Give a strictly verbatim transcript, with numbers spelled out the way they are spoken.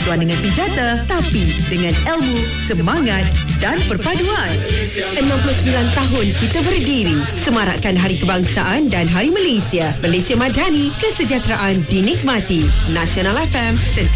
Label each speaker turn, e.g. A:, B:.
A: bersentuhan dengan senjata, tapi dengan ilmu, semangat dan perpaduan. enam puluh sembilan tahun kita berdiri, semarakkan Hari Kebangsaan dan Hari Malaysia. Malaysia Madani, kesejahteraan dinikmati. Nasional F M, sentiasa